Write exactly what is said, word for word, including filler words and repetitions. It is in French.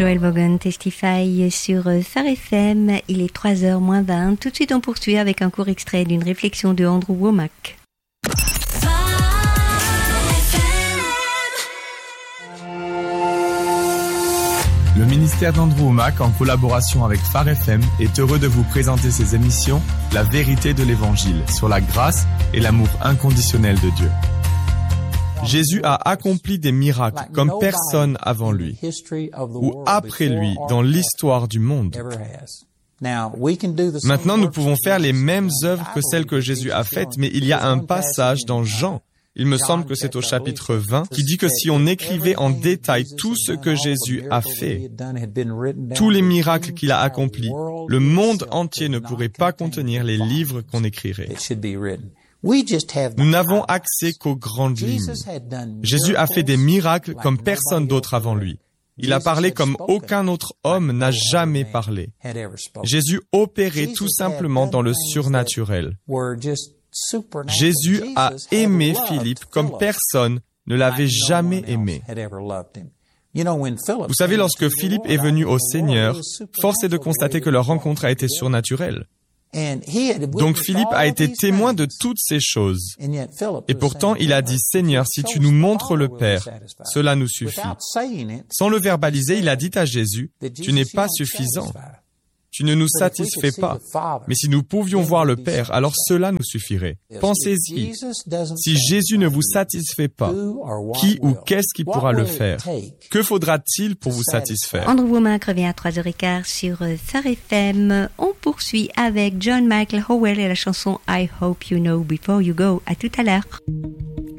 Joel Vaughan Testify sur Phare F M. Il est trois heures moins vingt. Tout de suite, on poursuit avec un court extrait d'une réflexion de Andrew Wommack. Le ministère d'Andrew Wommack, en collaboration avec Phare F M, est heureux de vous présenter ses émissions « La vérité de l'Évangile » sur la grâce et l'amour inconditionnel de Dieu. Jésus a accompli des miracles comme personne avant lui ou après lui dans l'histoire du monde. Maintenant, nous pouvons faire les mêmes œuvres que celles que Jésus a faites, mais il y a un passage dans Jean, il me semble que c'est au chapitre vingt, qui dit que si on écrivait en détail tout ce que Jésus a fait, tous les miracles qu'il a accomplis, le monde entier ne pourrait pas contenir les livres qu'on écrirait. Nous n'avons accès qu'aux grandes lignes. Jésus a fait des miracles comme personne d'autre avant lui. Il a parlé comme aucun autre homme n'a jamais parlé. Jésus opérait tout simplement dans le surnaturel. Jésus a aimé Philippe comme personne ne l'avait jamais aimé. Vous savez, lorsque Philippe est venu au Seigneur, force est de constater que leur rencontre a été surnaturelle. Donc Philippe a été témoin de toutes ces choses. Et pourtant, il a dit, « Seigneur, si tu nous montres le Père, cela nous suffit. » Sans le verbaliser, il a dit à Jésus, « Tu n'es pas suffisant. Tu ne nous satisfais pas. Mais si nous pouvions voir le Père, alors cela nous suffirait. » Pensez-y. Si Jésus ne vous satisfait pas, qui ou qu'est-ce qui pourra le faire? Que faudra-t-il pour vous satisfaire? Andrew Wommack revient à trois heures quinze sur Phare F M. On poursuit avec John Michael Howell et la chanson I Hope You Know Before You Go. À tout à l'heure.